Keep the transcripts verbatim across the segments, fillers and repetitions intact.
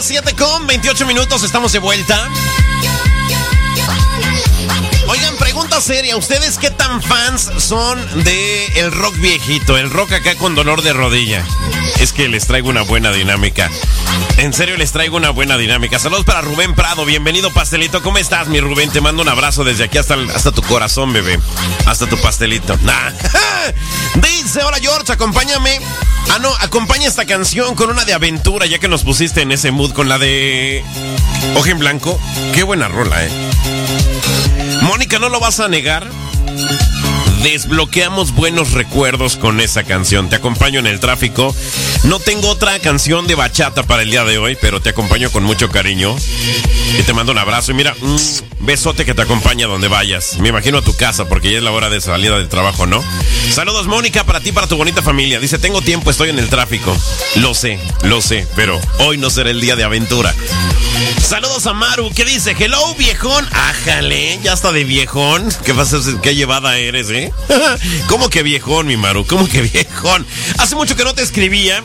siete con veintiocho minutos, estamos de vuelta. Oigan, pregunta seria, ¿ustedes qué tan fans son de el rock viejito? El rock acá con dolor de rodilla. Es que les traigo una buena dinámica. En serio, les traigo una buena dinámica. Saludos para Rubén Prado, bienvenido pastelito. ¿Cómo estás, mi Rubén? Te mando un abrazo desde aquí hasta, hasta tu corazón, bebé. Hasta tu pastelito. Nah. Dice, hola George, acompáñame. Ah, no, acompaña esta canción con una de aventura, ya que nos pusiste en ese mood con la de Hoja en Blanco. Qué buena rola, eh. Mónica, ¿no lo vas a negar? Desbloqueamos buenos recuerdos con esa canción. Te acompaño en el tráfico. No tengo otra canción de bachata para el día de hoy, pero te acompaño con mucho cariño. Y te mando un abrazo. Y mira, mmm, besote que te acompaña donde vayas. Me imagino a tu casa, porque ya es la hora de salida del trabajo, ¿no? Saludos, Mónica, para ti, para tu bonita familia. Dice, tengo tiempo, estoy en el tráfico. Lo sé, lo sé, pero hoy no será el día de aventura. Saludos a Maru, ¿qué dice? Hello, viejón. Ájale, ya está de viejón. ¿Qué pasa? ¿Qué llevada eres, eh? ¿Cómo que viejón, mi Maru? ¿Cómo que viejón? Hace mucho que no te escribía.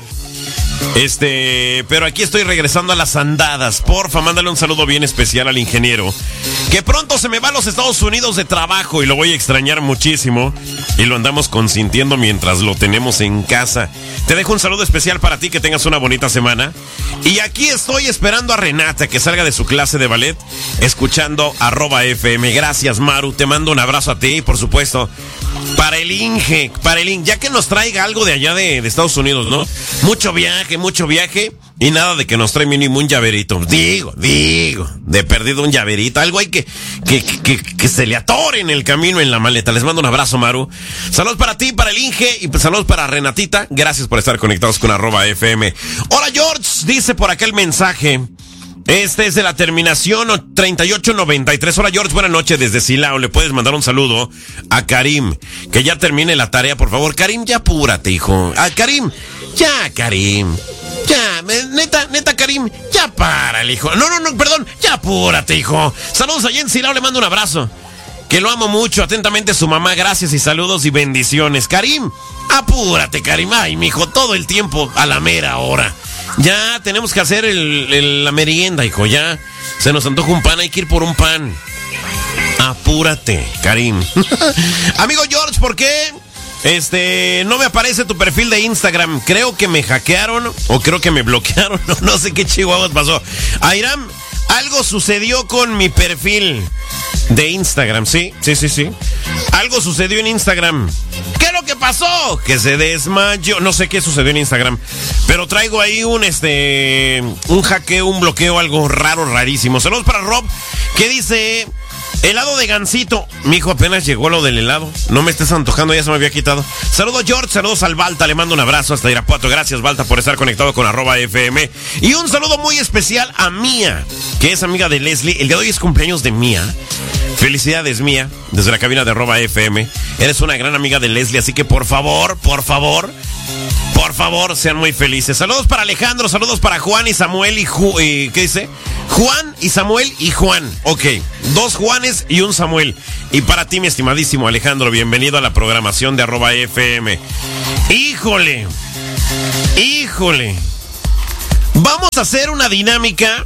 Este, pero aquí estoy regresando a las andadas. Porfa, mándale un saludo bien especial al ingeniero, que pronto se me va a los Estados Unidos de trabajo y lo voy a extrañar muchísimo. Y lo andamos consintiendo mientras lo tenemos en casa. Te dejo un saludo especial para ti, que tengas una bonita semana. Y aquí estoy esperando a Renata que salga de su clase de ballet, escuchando arroba F M. Gracias, Maru, te mando un abrazo a ti, por supuesto. Para el Inge, para el Inge, ya que nos traiga algo de allá de, de Estados Unidos, ¿no? Mucho viaje, mucho viaje y nada de que nos trae mínimo un llaverito. Digo, digo, de perdido un llaverito. Algo hay que, que, que, que se le atore en el camino, en la maleta. Les mando un abrazo, Maru. Saludos para ti, para el Inge y saludos para Renatita. Gracias por estar conectados con arroba F M. Hola, George, dice por acá el mensaje. Este es de la terminación treinta y ocho noventa y tres. Hola, George, buenas noches desde Silao. Le puedes mandar un saludo a Karim, que ya termine la tarea, por favor. Karim, ya apúrate, hijo. Ah, Karim, ya, Karim. Ya, neta, neta, Karim, ya párale, hijo. No, no, no, perdón, ya apúrate, hijo. Saludos allá en Silao, le mando un abrazo. Que lo amo mucho, atentamente su mamá, gracias y saludos y bendiciones. Karim, apúrate, Karim. Ay, mijo, todo el tiempo a la mera hora. Ya tenemos que hacer el, el, la merienda, hijo, ya. Se nos antoja un pan, hay que ir por un pan. Apúrate, Karim. Amigo George, ¿por qué este no me aparece tu perfil de Instagram? Creo que me hackearon o creo que me bloquearon. No, no sé qué chihuahuas pasó. Airam, algo sucedió con mi perfil de Instagram, ¿sí? Sí, sí, sí. Algo sucedió en Instagram. ¿Qué es lo que pasó? Que se desmayó. No sé qué sucedió en Instagram, pero traigo ahí un este un hackeo, un bloqueo, algo raro, rarísimo. Saludos para Rob, que dice: helado de gansito. Mi hijo, apenas llegó lo del helado. No me estés antojando, ya se me había quitado. Saludos, George, saludos al Balta. Le mando un abrazo hasta Irapuato. Gracias, Balta, por estar conectado con arroba F M. Y un saludo muy especial a Mía, que es amiga de Leslie. El día de hoy es cumpleaños de Mía. Felicidades, Mía, desde la cabina de arroba F M. Eres una gran amiga de Leslie, así que por favor, por favor, por favor, sean muy felices. Saludos para Alejandro, saludos para Juan y Samuel y, Ju y ¿qué dice? Juan y Samuel y Juan. Ok, dos Juanes y un Samuel. Y para ti, mi estimadísimo Alejandro, bienvenido a la programación de arroba F M. Híjole, híjole. Vamos a hacer una dinámica,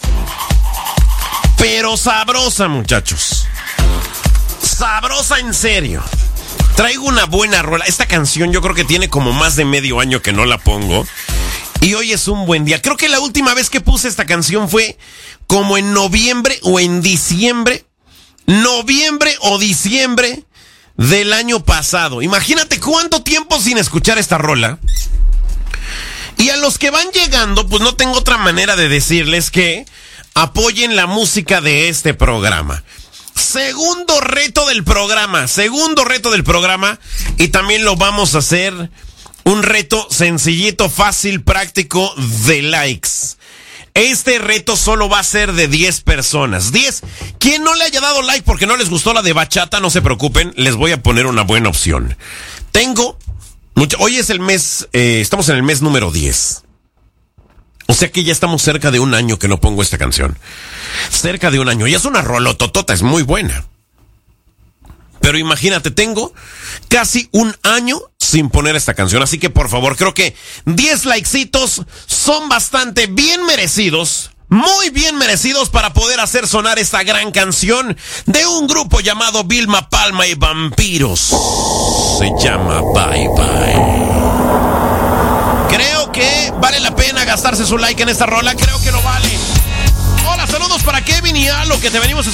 pero sabrosa, muchachos. Sabrosa en serio. Traigo una buena rola. Esta canción yo creo que tiene como más de medio año que no la pongo. Y hoy es un buen día. Creo que la última vez que puse esta canción fue como en noviembre o en diciembre. Noviembre o diciembre del año pasado. Imagínate cuánto tiempo sin escuchar esta rola. Y a los que van llegando, pues no tengo otra manera de decirles que apoyen la música de este programa. Segundo reto del programa, segundo reto del programa, y también lo vamos a hacer un reto sencillito, fácil, práctico, de likes. Este reto solo va a ser de diez personas. diez. Quien no le haya dado like porque no les gustó la de bachata, no se preocupen, les voy a poner una buena opción. Tengo, mucho, hoy es el mes, eh, estamos en el mes número diez. O sea que ya estamos cerca de un año que no pongo esta canción. Cerca de un año. Y es una rolototota, es muy buena. Pero imagínate, tengo casi un año sin poner esta canción. Así que por favor, creo que diez likecitos son bastante bien merecidos. Muy bien merecidos para poder hacer sonar esta gran canción de un grupo llamado Vilma Palma y Vampiros. Se llama Bye Bye. Creo que vale la pena gastarse su like en esta rola. Creo que lo vale. Hola, saludos para Kevin y Alo, que te venimos escuchando.